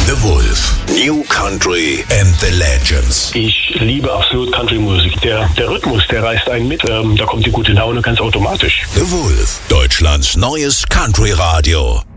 The Wolf. New Country and the Legends. Ich liebe absolut Country-Musik. Der Rhythmus, der reißt einen mit. Da kommt die gute Laune ganz automatisch. The Wolf. Deutschlands neues Country-Radio.